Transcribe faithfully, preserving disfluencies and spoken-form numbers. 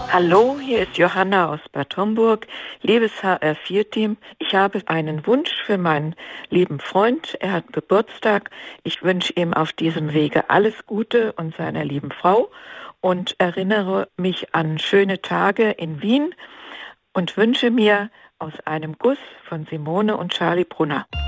Hallo, hier ist Johanna aus Bad Homburg, liebes H R vier Team. Ich habe einen Wunsch für meinen lieben Freund. Er hat Geburtstag. Ich wünsche ihm auf diesem Wege alles Gute und seiner lieben Frau und erinnere mich an schöne Tage in Wien und wünsche mir aus einem Guss von Simone und Charlie Brunner.